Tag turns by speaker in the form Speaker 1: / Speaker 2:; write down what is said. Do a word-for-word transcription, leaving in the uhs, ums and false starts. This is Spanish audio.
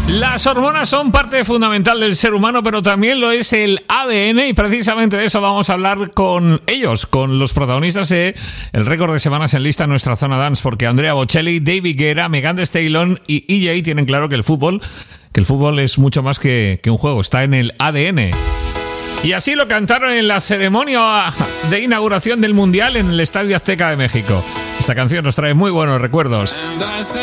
Speaker 1: Las hormonas son parte fundamental del ser humano, pero también lo es el A D N, y precisamente de eso vamos a hablar con ellos, con los protagonistas de el récord de semanas en lista en nuestra zona dance, porque Andrea Bocelli, David Guetta, Megan Thee Stallion y E J tienen claro que el fútbol, que el fútbol es mucho más que, que un juego, está en el A D N. Y así lo cantaron en la ceremonia de inauguración del Mundial en el Estadio Azteca de México. Esta canción nos trae muy buenos recuerdos.